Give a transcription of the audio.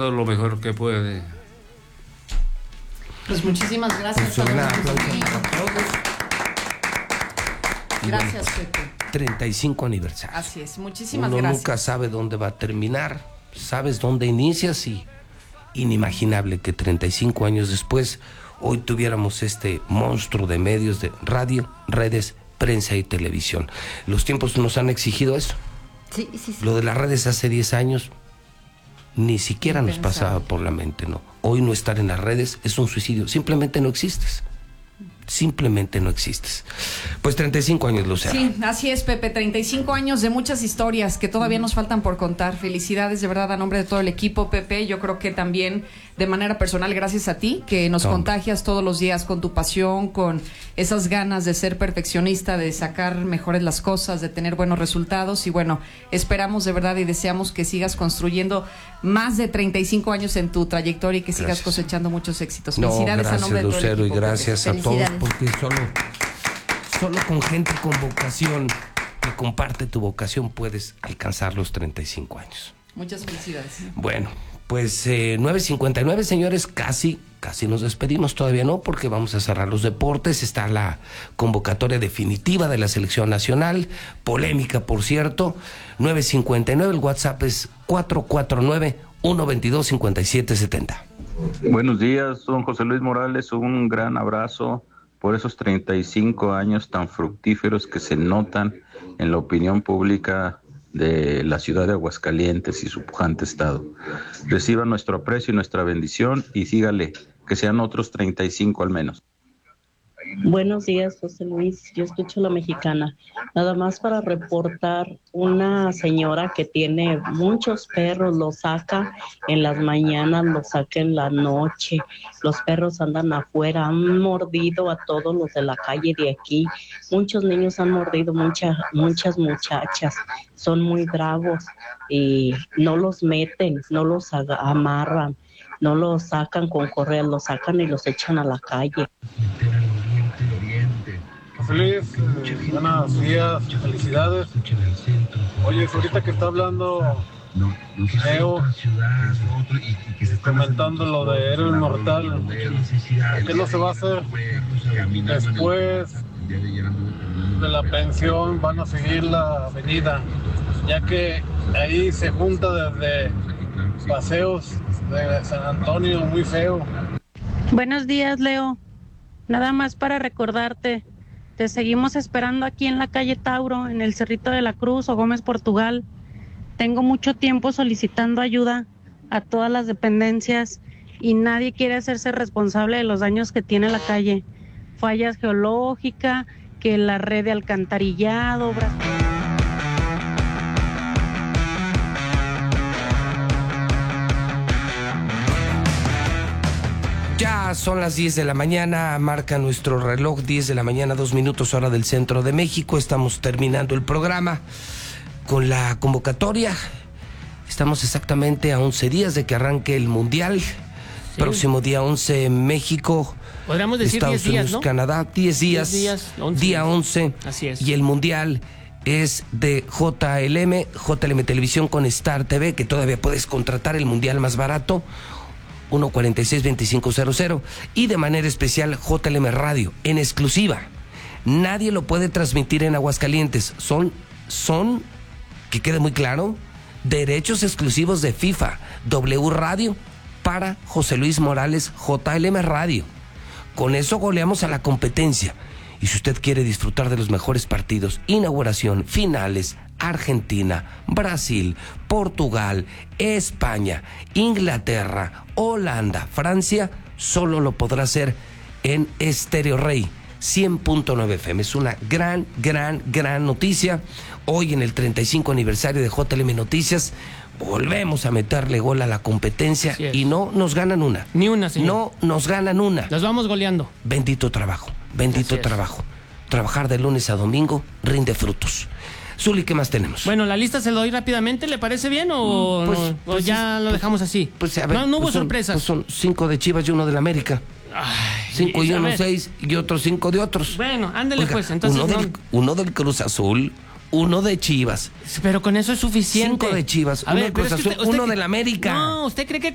todo lo mejor que puede. Pues muchísimas gracias a todos. Gracias, Pepe. 35 aniversario. Así es, muchísimas Uno gracias. nunca sabe dónde va a terminar, sabes dónde inicias y inimaginable que 35 años después hoy tuviéramos este monstruo de medios de radio, redes, prensa y televisión. Los tiempos nos han exigido eso. Sí. Lo de las redes hace 10 años ni siquiera nos pasaba por la mente, ¿no? Hoy no estar en las redes es un suicidio, simplemente no existes. Simplemente no existes. Pues 35 años, Lucero. Sí, así es, Pepe, 35 años de muchas historias que todavía nos faltan por contar. Felicidades de verdad a nombre de todo el equipo, Pepe. Yo creo que también de manera personal, gracias a ti, que nos contagias todos los días con tu pasión, con esas ganas de ser perfeccionista, de sacar mejores las cosas, de tener buenos resultados. Y bueno, esperamos de verdad y deseamos que sigas construyendo más de 35 años en tu trayectoria y que sigas cosechando muchos éxitos. Felicidades a nombre de todo el equipo, Lucero, y gracias a todos, porque solo con gente con vocación que comparte tu vocación puedes alcanzar los 35 años. Muchas felicidades. Bueno, pues 9:59, señores, casi nos despedimos, todavía no, porque vamos a cerrar los deportes. Está la convocatoria definitiva de la selección nacional, polémica, por cierto. 9:59, el WhatsApp es 449-122-5770. Buenos días, don José Luis Morales, un gran abrazo por esos 35 años tan fructíferos que se notan en la opinión pública de la ciudad de Aguascalientes y su pujante estado. Reciba nuestro aprecio y nuestra bendición y sígale, que sean otros 35 al menos. Buenos días, José Luis. Yo escucho La Mexicana. Nada más para reportar una señora que tiene muchos perros, los saca en las mañanas, los saca en la noche. Los perros andan afuera, han mordido a todos los de la calle de aquí. Muchos niños han mordido, muchas muchachas. Son muy bravos y no los meten, no los amarran, no los sacan con correa, los sacan y los echan a la calle. José Luis, buenos días, felicidades. Oye, ahorita que está hablando Leo, comentando lo de Héroe Inmortal, ¿qué no se va a hacer después de la pensión? Van a seguir la avenida, ya que ahí se junta desde paseos de San Antonio, muy feo. Buenos días, Leo. Nada más para recordarte, te seguimos esperando aquí en la calle Tauro, en el Cerrito de la Cruz o Gómez Portugal. Tengo mucho tiempo solicitando ayuda a todas las dependencias y nadie quiere hacerse responsable de los daños que tiene la calle. Fallas geológicas, que la red de alcantarillado... Ya son las 10 de la mañana, marca nuestro reloj, 10 de la mañana, 2 minutos, hora del centro de México. Estamos terminando el programa con la convocatoria. Estamos exactamente a 11 días de que arranque el Mundial. Sí. Próximo día 11 en México. Podríamos decir Estados 10 días, Unidos, ¿no? Canadá, 10 días, 11 día 11. Así es. Y el Mundial es de JLM Televisión con Star TV, que todavía puedes contratar el Mundial más barato. 146-2500 y de manera especial JLM Radio en exclusiva. Nadie lo puede transmitir en Aguascalientes. Son, que quede muy claro, derechos exclusivos de FIFA, W Radio para José Luis Morales, JLM Radio. Con eso goleamos a la competencia. Y si usted quiere disfrutar de los mejores partidos, inauguración, finales, Argentina, Brasil, Portugal, España, Inglaterra, Holanda, Francia, solo lo podrá hacer en Estéreo Rey 100.9 FM. Es una gran noticia. Hoy en el 35 aniversario de JLM Noticias volvemos a meterle gol a la competencia y no nos ganan una. Ni una, señor. No nos ganan una. Las vamos goleando. Bendito trabajo. Trabajar de lunes a domingo rinde frutos. Zuli, ¿qué más tenemos? Bueno, la lista se la doy rápidamente, ¿le parece bien o ya lo dejamos así? Pues a ver, no hubo sorpresas. Pues son 5 de Chivas y 1 del América. 5 y 1, 6 y otros 5 de otros. Bueno, ándele. Oiga, pues, entonces uno del Cruz Azul, 1 de Chivas. Pero con eso es suficiente. 5 de Chivas, 1 del Cruz Azul, 1 del América. No, ¿usted cree que